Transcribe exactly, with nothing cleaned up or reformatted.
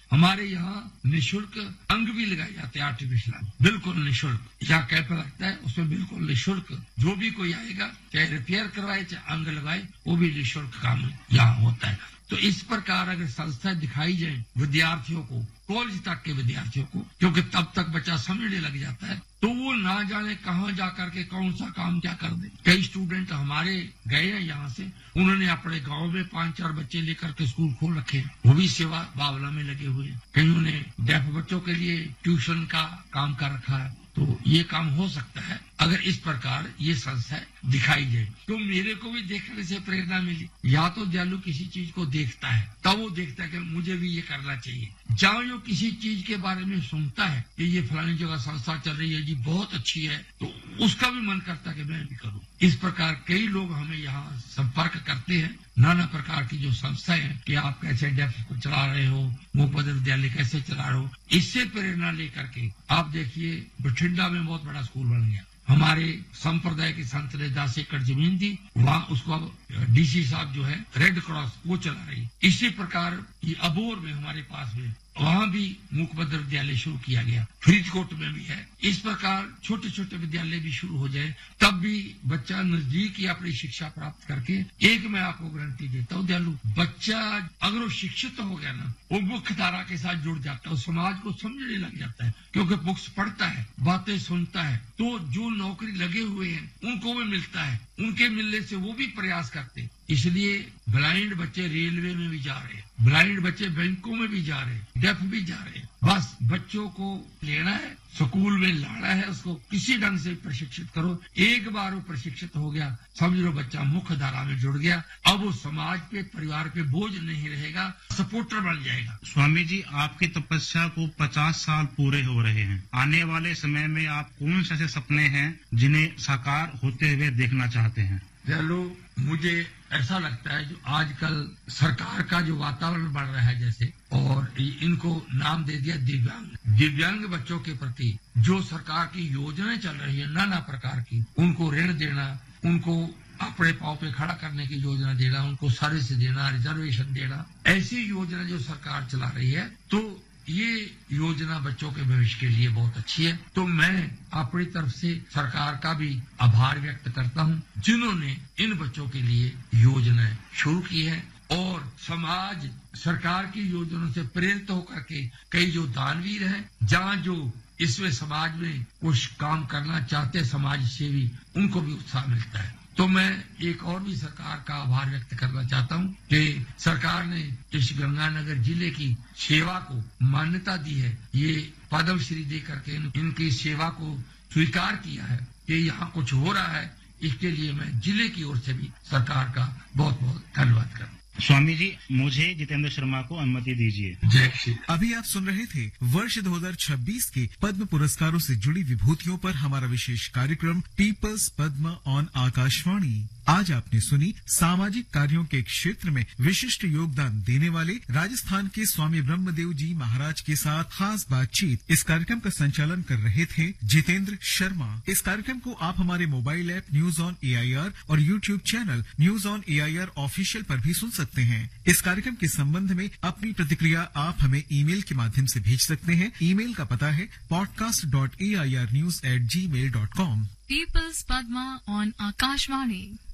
हमारे यहाँ निःशुल्क अंग भी लगाए जाते हैं आर्टिफिशियल अंग, बिल्कुल निःशुल्क। जहाँ कैंप लगता है उसमें बिल्कुल निःशुल्क, जो भी कोई आएगा चाहे रिपेयर करवाए चाहे अंग लगाए, वो भी निःशुल्क काम यहाँ होता है। तो इस प्रकार अगर संस्था दिखाई जाए विद्यार्थियों को, कॉलेज तक के विद्यार्थियों को, क्योंकि तब तक बच्चा समझने लग जाता है, तो वो ना जाने कहाँ जा करके कौन सा काम क्या कर दे। कई स्टूडेंट हमारे गए हैं यहाँ से, उन्होंने अपने गांव में पांच चार बच्चे लेकर के स्कूल खोल रखे हैं, वो भी सेवा भावना में लगे हुए हैं। कईयों ने डेफ बच्चों के लिए ट्यूशन का काम कर रखा है। तो ये काम हो सकता है अगर इस प्रकार ये संस्था दिखाई जाए। तो मेरे को भी देखने से प्रेरणा मिली। या तो दयालु किसी चीज को देखता है तब वो देखता है कि मुझे भी ये करना चाहिए। जहाँ जो किसी चीज के बारे में सुनता है कि ये फलानी जगह संस्था चल रही है जी, बहुत अच्छी है, तो उसका भी मन करता है कि मैं भी करूँ। इस प्रकार कई लोग हमें यहाँ संपर्क करते हैं, नाना प्रकार की जो संस्थाएं हैं कि आप कैसे डेफ को चला रहे हो, मुफ्त विद्यालय कैसे चला रहे हो। इससे प्रेरणा लेकर के आप देखिए बठिंडा में बहुत बड़ा स्कूल बन गया। हमारे संप्रदाय के संत ने दस एकड़ जमीन दी, वहाँ उसको अब डीसी साहब जो है रेड क्रॉस वो चला रही। इसी प्रकार ये अबोर में हमारे पास में वहाँ भी मुखबद्र विद्यालय शुरू किया गया, फरीदकोट में भी है। इस प्रकार छोटे छोटे विद्यालय भी शुरू हो जाए, तब भी बच्चा नजदीक ही अपनी शिक्षा प्राप्त करके, एक मैं आपको गारंटी देता हूँ दयालु, बच्चा अगर वो शिक्षित हो गया ना, वो मुख्य धारा के साथ जुड़ जाता है, समाज को समझने लग जाता है, क्योंकि बुक्स पढ़ता है, बातें सुनता है। तो जो नौकरी लगे हुए हैं उनको भी मिलता है, उनके मिलने से वो भी प्रयास करते हैं। इसलिए ब्लाइंड बच्चे रेलवे में भी जा रहे हैं, ब्लाइंड बच्चे बैंकों में भी जा रहे हैं, डेफ भी जा रहे हैं। बस बच्चों को लेना है, स्कूल में लाना है, उसको किसी ढंग से प्रशिक्षित करो। एक बार वो प्रशिक्षित हो गया, समझ लो बच्चा मुख्य धारा में जुड़ गया। अब वो समाज पे, परिवार पे बोझ नहीं रहेगा, सपोर्टर बन जाएगा। स्वामी जी, आपकी तपस्या को पचास साल पूरे हो रहे हैं। आने वाले समय में आप कौन से ऐसे सपने हैं जिन्हें साकार होते हुए देखना चाहते हैं? चलो, मुझे ऐसा लगता है जो आजकल सरकार का जो वातावरण बढ़ रहा है जैसे, और इनको नाम दे दिया दिव्यांग, दिव्यांग बच्चों के प्रति जो सरकार की योजनाएं चल रही है नाना प्रकार की, उनको ऋण देना, उनको अपने पांव पे खड़ा करने की योजना देना, उनको सर्विस देना, रिजर्वेशन देना, ऐसी योजना जो सरकार चला रही है, तो ये योजना बच्चों के भविष्य के लिए बहुत अच्छी है। तो मैं अपनी तरफ से सरकार का भी आभार व्यक्त करता हूँ जिन्होंने इन बच्चों के लिए योजनाएं शुरू की है, और समाज सरकार की योजनाओं से प्रेरित होकर के कई जो दानवीर हैं, जहाँ जो इसमें समाज में कुछ काम करना चाहते समाज सेवी, उनको भी उत्साह मिलता है। तो मैं एक और भी सरकार का आभार व्यक्त करना चाहता हूँ कि सरकार ने इस गंगानगर जिले की सेवा को मान्यता दी है, ये पद्मश्री दे करके इनकी सेवा को स्वीकार किया है कि यहाँ कुछ हो रहा है। इसके लिए मैं जिले की ओर से भी सरकार का बहुत बहुत धन्यवाद करता हूँ। स्वामी जी, मुझे जितेंद्र शर्मा को अनुमति दीजिए। जय श्री। अभी आप सुन रहे थे वर्ष दो हज़ार छब्बीस के पद्म पुरस्कारों से जुड़ी विभूतियों पर हमारा विशेष कार्यक्रम पीपल्स पद्म ऑन आकाशवाणी। आज आपने सुनी सामाजिक कार्यों के क्षेत्र में विशिष्ट योगदान देने वाले राजस्थान के स्वामी ब्रह्मदेव जी महाराज के साथ खास बातचीत। इस कार्यक्रम का संचालन कर रहे थे जितेंद्र शर्मा। इस कार्यक्रम को आप हमारे mobile app news on A I R और YouTube channel news on A I R official पर भी सुन सकते हैं। इस कार्यक्रम के संबंध में अपनी प्रतिक्रिया आप हमें ईमेल के माध्यम से भेज सकते हैं। ईमेल का पता है podcast dot A I R news at ji mail dot com. Peoples Padma on Akashvani.